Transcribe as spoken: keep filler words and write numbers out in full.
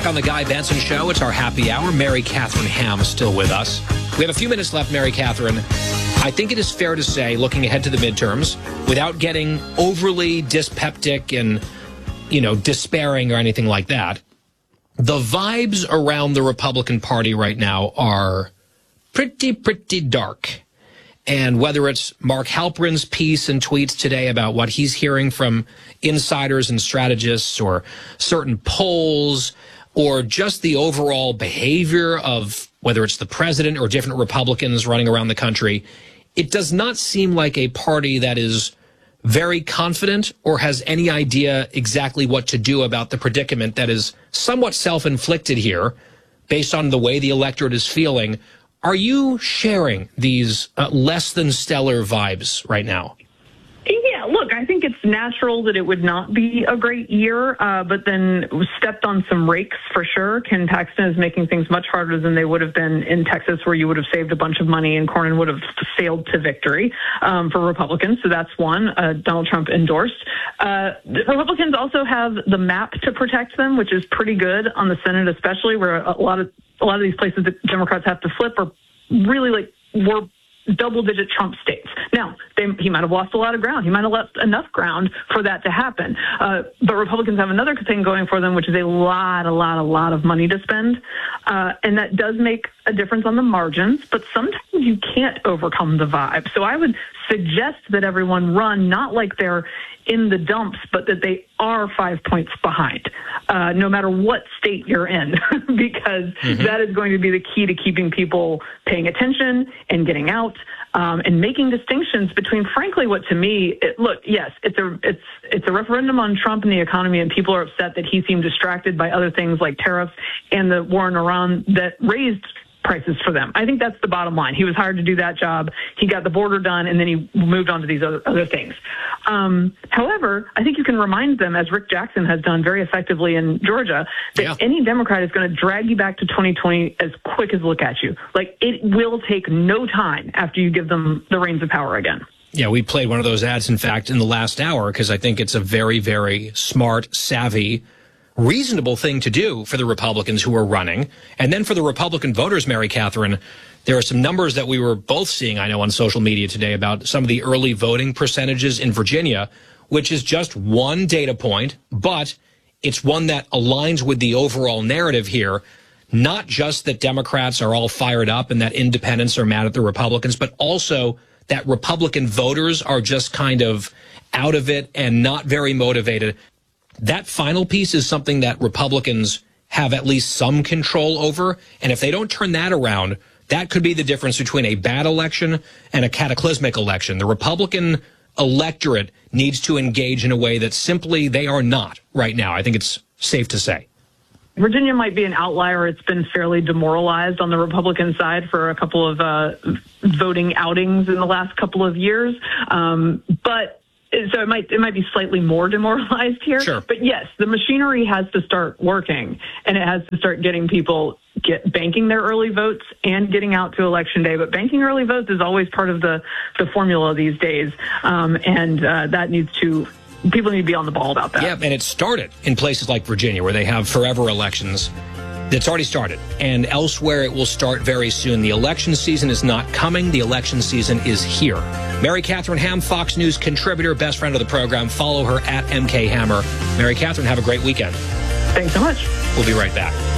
back on the Guy Benson Show. It's our happy hour. Mary Catherine Ham is still with us. We have a few minutes left, Mary Catherine. I think it is fair to say, looking ahead to the midterms, without getting overly dyspeptic and, you know, despairing or anything like that, the vibes around the Republican Party right now are pretty, pretty dark. And whether it's Mark Halperin's piece and tweets today about what he's hearing from insiders and strategists, or certain polls, or just the overall behavior of whether it's the president or different Republicans running around the country, it does not seem like a party that is very confident or has any idea exactly what to do about the predicament that is somewhat self-inflicted here based on the way the electorate is feeling. Are you sharing these uh, less than stellar vibes right now? Yeah, look, I think it's natural that it would not be a great year, uh, but then stepped on some rakes for sure. Ken Paxton is making things much harder than they would have been in Texas, where you would have saved a bunch of money and Cornyn would have sailed to victory um, for Republicans. So that's one uh, Donald Trump endorsed. Uh, the Republicans also have the map to protect them, which is pretty good on the Senate, especially where a lot of a lot of these places that Democrats have to flip are really like were double-digit Trump states. Now, they, he might have lost a lot of ground. He might have left enough ground for that to happen. Uh, but Republicans have another thing going for them, which is a lot, a lot, a lot of money to spend. Uh, and that does make a difference on the margins, but sometimes you can't overcome the vibe. So I would suggest that everyone run not like they're in the dumps, but that they are five points behind, uh, no matter what state you're in, because mm-hmm. that is going to be the key to keeping people paying attention and getting out, um, and making distinctions between, frankly, what to me, it, look, yes, it's a it's it's a referendum on Trump and the economy, and people are upset that he seemed distracted by other things like tariffs and the war in Iran that raised prices for them. I think that's the bottom line. He was hired to do that job. He got the border done, and then he moved on to these other, other things. Um, however, I think you can remind them, as Rick Jackson has done very effectively in Georgia, that yeah. any Democrat is going to drag you back to twenty twenty as quick as look at you. Like, it will take no time after you give them the reins of power again. Yeah, we played one of those ads, in fact, in the last hour, because I think it's a very, very smart, savvy, reasonable thing to do for the Republicans who are running. And then for the Republican voters, Mary Catherine, there are some numbers that we were both seeing, I know, on social media today about some of the early voting percentages in Virginia, which is just one data point, but it's one that aligns with the overall narrative here. Not just that Democrats are all fired up and that independents are mad at the Republicans, but also that Republican voters are just kind of out of it and not very motivated. That final piece is something that Republicans have at least some control over. And if they don't turn that around, that could be the difference between a bad election and a cataclysmic election. The Republican electorate needs to engage in a way that simply they are not right now. I think it's safe to say. Virginia might be an outlier. It's been fairly demoralized on the Republican side for a couple of uh, voting outings in the last couple of years. Um, but So it might it might be slightly more demoralized here. Sure. But yes, the machinery has to start working, and it has to start getting people get banking their early votes and getting out to Election Day. But banking early votes is always part of the, the formula these days, um, and uh, that needs to people need to be on the ball about that. Yeah, and it started in places like Virginia, where they have forever elections. It's already started, and elsewhere it will start very soon. The election season is not coming. The election season is here. Mary Catherine Ham, Fox News contributor, best friend of the program. Follow her at M K Hammer. Mary Catherine, have a great weekend. Thanks so much. We'll be right back.